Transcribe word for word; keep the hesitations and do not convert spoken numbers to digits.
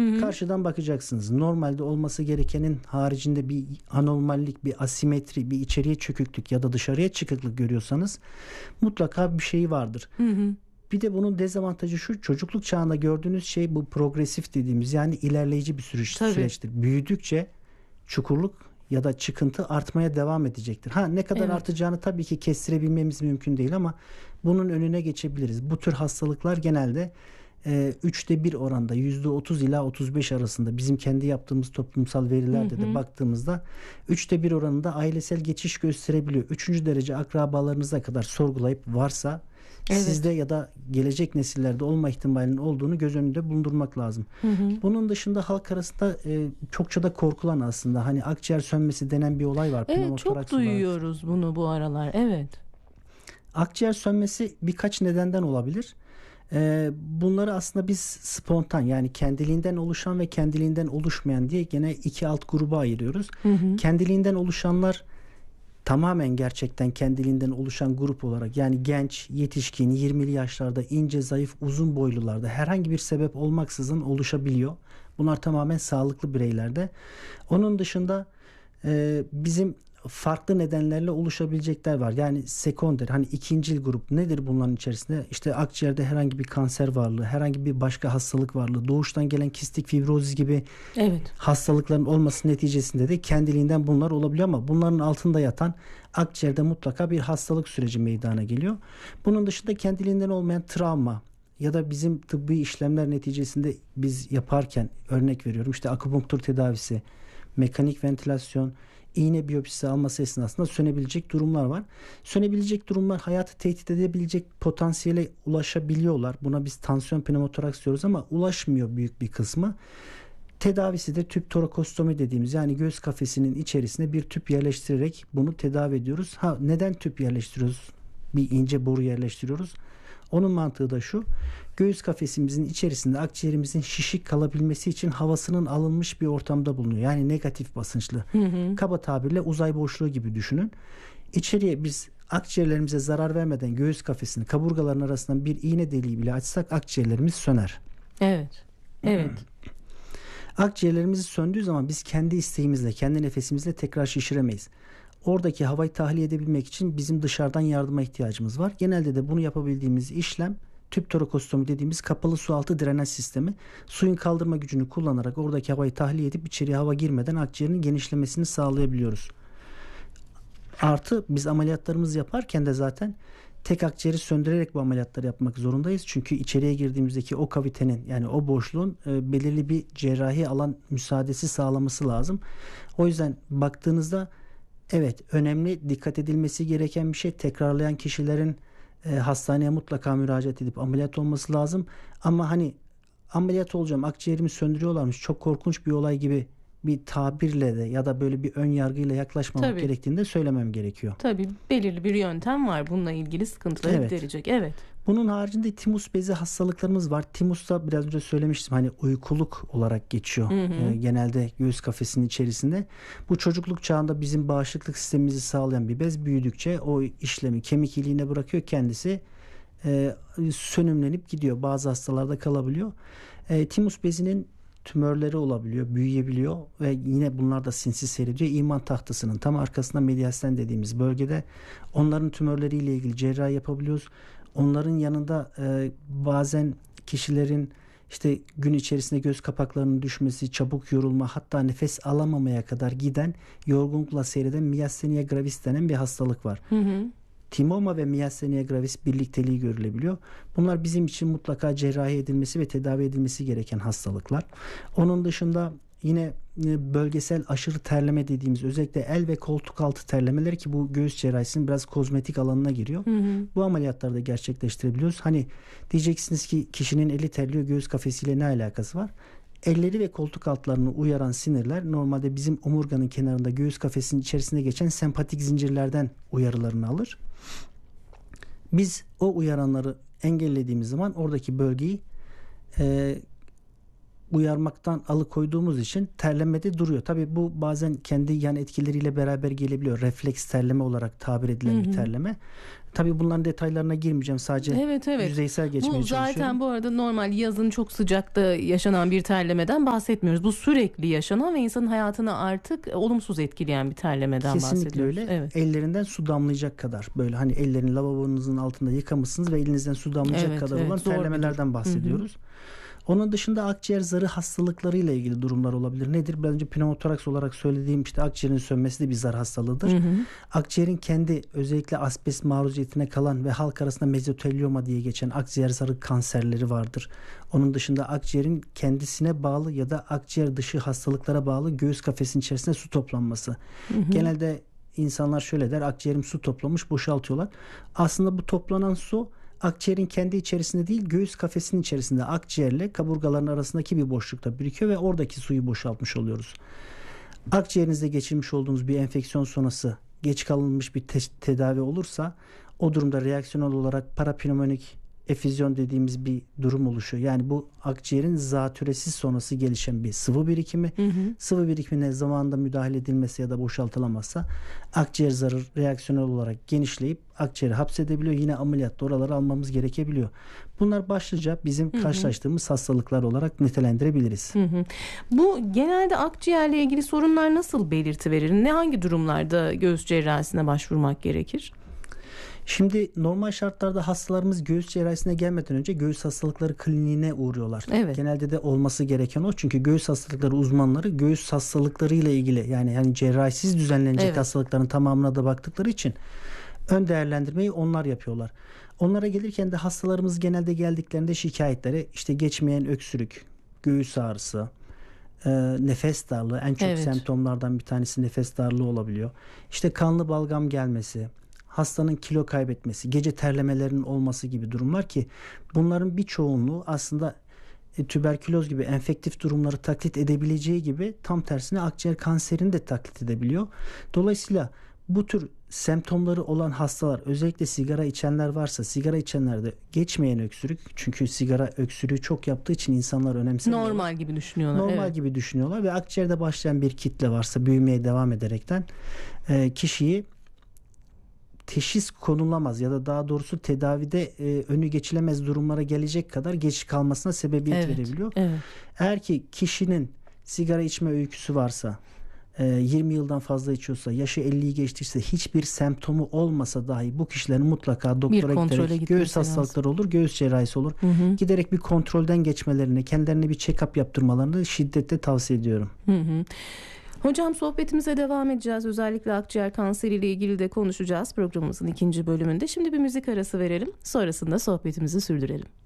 Hı hı. Karşıdan bakacaksınız. Normalde olması gerekenin haricinde bir anormallik, bir asimetri, bir içeriye çöküklük ya da dışarıya çıkıklık görüyorsanız mutlaka bir şey vardır. Hı hı. Bir de bunun dezavantajı şu: çocukluk çağında gördüğünüz şey bu progresif dediğimiz, yani ilerleyici bir süreç, Tabii. süreçtir. Büyüdükçe çukurluk ya da çıkıntı artmaya devam edecektir. Ha, ne kadar Evet. artacağını tabii ki kestirebilmemiz mümkün değil ama bunun önüne geçebiliriz. Bu tür hastalıklar genelde e, üçte bir oranda yüzde otuz ila otuz beş arasında, bizim kendi yaptığımız toplumsal verilerde Hı hı. de baktığımızda üçte bir oranında ailesel geçiş gösterebiliyor. Üçüncü derece akrabalarınıza kadar sorgulayıp varsa Evet. sizde ya da gelecek nesillerde olma ihtimalinin olduğunu göz önünde bulundurmak lazım. Hı hı. Bunun dışında halk arasında e, çokça da korkulan, aslında hani akciğer sönmesi denen bir olay var. Evet, Pneumotoraks çok olarak. duyuyoruz bunu bu aralar. Evet. Akciğer sönmesi birkaç nedenden olabilir. E, bunları aslında biz spontan, yani kendiliğinden oluşan ve kendiliğinden oluşmayan diye gene iki alt gruba ayırıyoruz. Hı hı. Kendiliğinden oluşanlar tamamen gerçekten kendiliğinden oluşan grup olarak, yani genç, yetişkin, yirmili yaşlarda, ince, zayıf, uzun boylularda herhangi bir sebep olmaksızın oluşabiliyor. Bunlar tamamen sağlıklı bireylerde. Onun dışında e, bizim farklı nedenlerle oluşabilecekler var. Yani sekonder, hani ikincil grup nedir bunların içerisinde? İşte akciğerde herhangi bir kanser varlığı, herhangi bir başka hastalık varlığı, doğuştan gelen kistik fibrozis gibi Evet. hastalıkların olması neticesinde de kendiliğinden bunlar olabiliyor ama bunların altında yatan akciğerde mutlaka bir hastalık süreci meydana geliyor. Bunun dışında kendiliğinden olmayan travma ya da bizim tıbbi işlemler neticesinde biz yaparken, örnek veriyorum, işte akupunktur tedavisi, mekanik ventilasyon, iğne biyopsisi alması esnasında sönebilecek durumlar var. Sönebilecek durumlar hayatı tehdit edebilecek potansiyele ulaşabiliyorlar. Buna biz tansiyon pneumotoraks diyoruz ama ulaşmıyor büyük bir kısmı. Tedavisi de tüp torakostomi dediğimiz, yani göğüs kafesinin içerisine bir tüp yerleştirerek bunu tedavi ediyoruz. Ha, neden tüp yerleştiriyoruz? Bir ince boru yerleştiriyoruz. Onun mantığı da şu: göğüs kafesimizin içerisinde akciğerimizin şişik kalabilmesi için havasının alınmış bir ortamda bulunuyor. Yani negatif basınçlı. Hı hı. Kaba tabirle uzay boşluğu gibi düşünün. İçeriye biz akciğerlerimize zarar vermeden göğüs kafesini kaburgaların arasından bir iğne deliği bile açsak akciğerlerimiz söner. Evet. Evet. Akciğerlerimiz söndüğü zaman biz kendi isteğimizle, kendi nefesimizle tekrar şişiremeyiz. Oradaki havayı tahliye edebilmek için bizim dışarıdan yardıma ihtiyacımız var. Genelde de bunu yapabildiğimiz işlem tüp torakostomi dediğimiz kapalı su altı drenaj sistemi. Suyun kaldırma gücünü kullanarak oradaki havayı tahliye edip içeriye hava girmeden akciğerin genişlemesini sağlayabiliyoruz. Artı biz ameliyatlarımızı yaparken de zaten tek akciğeri söndürerek bu ameliyatları yapmak zorundayız. Çünkü içeriye girdiğimizdeki o kavitenin, yani o boşluğun e, belirli bir cerrahi alan müsaadesi sağlaması lazım. O yüzden baktığınızda evet, önemli, dikkat edilmesi gereken bir şey. Tekrarlayan kişilerin e, hastaneye mutlaka müracaat edip ameliyat olması lazım. Ama hani ameliyat olacağım, akciğerimi söndürüyorlarmış, çok korkunç bir olay gibi bir tabirle de ya da böyle bir ön yargıyla yaklaşmamak Tabii. gerektiğini de söylemem gerekiyor. Tabii belirli bir yöntem var bununla ilgili sıkıntıları Evet. giderecek. Evet. Bunun haricinde timus bezi hastalıklarımız var. Timus da biraz önce söylemiştim, hani uykuluk olarak geçiyor. Hı hı. Ee, genelde göğüs kafesinin içerisinde. Bu çocukluk çağında bizim bağışıklık sistemimizi sağlayan bir bez, büyüdükçe o işlemi kemik iliğine bırakıyor, kendisi e, sönümlenip gidiyor. Bazı hastalarda kalabiliyor. E, timus bezinin tümörleri olabiliyor, büyüyebiliyor ve yine bunlar da sinsi seyrediyor. İman tahtasının tam arkasında mediastin dediğimiz bölgede onların tümörleriyle ilgili cerrahi yapabiliyoruz. Onların yanında e, bazen kişilerin işte gün içerisinde göz kapaklarının düşmesi, çabuk yorulma, hatta nefes alamamaya kadar giden, yorgunlukla seyreden miyastenia gravis denen bir hastalık var. Hı hı. Timoma ve miyastenia gravis birlikteliği görülebiliyor. Bunlar bizim için mutlaka cerrahi edilmesi ve tedavi edilmesi gereken hastalıklar. Onun dışında yine bölgesel aşırı terleme dediğimiz, özellikle el ve koltuk altı terlemeleri, ki bu göğüs cerrahisinin biraz kozmetik alanına giriyor. Hı hı. Bu ameliyatları da gerçekleştirebiliyoruz. Hani diyeceksiniz ki kişinin eli terliyor, göğüs kafesiyle ne alakası var? Elleri ve koltuk altlarını uyaran sinirler normalde bizim omurganın kenarında göğüs kafesinin içerisinde geçen sempatik zincirlerden uyarılarını alır. Biz o uyaranları engellediğimiz zaman oradaki bölgeyi e, uyarmaktan alıkoyduğumuz için terlemede duruyor. Tabii bu bazen kendi yan etkileriyle beraber gelebiliyor. Refleks terleme olarak tabir edilen Hı hı. bir terleme. Tabii bunların detaylarına girmeyeceğim. Sadece Evet, evet. yüzeysel geçmeye Bu çalışıyorum. zaten bu arada normal yazın çok sıcakta yaşanan bir terlemeden bahsetmiyoruz. Bu sürekli yaşanan ve insanın hayatını artık olumsuz etkileyen bir terlemeden Kesinlikle bahsediyoruz. öyle. Evet. Ellerinden su damlayacak kadar, böyle hani ellerini lavabonuzun altında yıkamışsınız ve elinizden su damlayacak Evet, kadar evet. olan Zor bir terlemelerden durum. bahsediyoruz. Onun dışında akciğer zarı hastalıklarıyla ilgili durumlar olabilir. Nedir? Biraz önce pneumotoraks olarak söylediğim işte akciğerin sönmesi de bir zar hastalığıdır. Hı hı. Akciğerin kendi özellikle asbest maruziyetine kalan ve halk arasında mezotelioma diye geçen akciğer zarı kanserleri vardır. Onun dışında akciğerin kendisine bağlı ya da akciğer dışı hastalıklara bağlı göğüs kafesinin içerisinde su toplanması. Hı hı. Genelde insanlar şöyle der: akciğerim su toplamış, boşaltıyorlar. Aslında bu toplanan su akciğerin kendi içerisinde değil, göğüs kafesinin içerisinde akciğerle kaburgaların arasındaki bir boşlukta birikiyor ve oradaki suyu boşaltmış oluyoruz. Akciğerinizde geçirmiş olduğunuz bir enfeksiyon sonrası geç kalınmış bir te- tedavi olursa o durumda reaksiyonel olarak parapneumonik efüzyon dediğimiz bir durum oluşuyor. Yani bu akciğerin zatürresi sonrası gelişen bir sıvı birikimi. Hı hı. Sıvı birikimine zamanında müdahale edilmesi ya da boşaltılamazsa akciğer zarı reaksiyonel olarak genişleyip akciğeri hapsedebiliyor. Yine ameliyatta oraları almamız gerekebiliyor. Bunlar başlıca bizim Hı hı. karşılaştığımız hastalıklar olarak nitelendirebiliriz. Hı hı. Bu genelde akciğerle ilgili sorunlar nasıl belirti verir? Ne hangi durumlarda göğüs cerrahisine başvurmak gerekir? Şimdi normal şartlarda hastalarımız göğüs cerrahisine gelmeden önce göğüs hastalıkları kliniğine uğruyorlar. Evet. Genelde de olması gereken o. Çünkü göğüs hastalıkları uzmanları göğüs hastalıkları ile ilgili, yani yani cerrahisiz düzenlenecek Evet. hastalıkların tamamına da baktıkları için ön değerlendirmeyi onlar yapıyorlar. Onlara gelirken de hastalarımız genelde geldiklerinde şikayetleri işte geçmeyen öksürük, göğüs ağrısı, e, nefes darlığı, en çok Evet. semptomlardan bir tanesi nefes darlığı olabiliyor. İşte kanlı balgam gelmesi, hastanın kilo kaybetmesi, gece terlemelerinin olması gibi durumlar ki bunların bir çoğunluğu aslında e, tüberküloz gibi enfektif durumları taklit edebileceği gibi tam tersine akciğer kanserini de taklit edebiliyor. Dolayısıyla bu tür semptomları olan hastalar, özellikle sigara içenler varsa, sigara içenlerde geçmeyen öksürük, çünkü sigara öksürüğü çok yaptığı için insanlar önemsemiyor. Normal gibi düşünüyorlar. Normal Evet. gibi düşünüyorlar ve akciğerde başlayan bir kitle varsa büyümeye devam ederekten e, kişiyi teşhis konulamaz ya da daha doğrusu tedavide e, önü geçilemez durumlara gelecek kadar geç kalmasına sebebiyet Evet. verebiliyor. Evet. Eğer ki kişinin sigara içme öyküsü varsa, e, yirmi yıldan fazla içiyorsa, yaşı elliyi geçtiyse, hiçbir semptomu olmasa dahi bu kişilerin mutlaka doktora kontrole giderek, gitmesi göğüs hastalıkları olur, göğüs cerrahisi olur. Hı hı. Giderek bir kontrolden geçmelerini, kendilerine bir check-up yaptırmalarını şiddetle tavsiye ediyorum. Hı hı. Hocam, sohbetimize devam edeceğiz. Özellikle akciğer kanseriyle ilgili de konuşacağız programımızın ikinci bölümünde. Şimdi bir müzik arası verelim. Sonrasında sohbetimizi sürdürelim.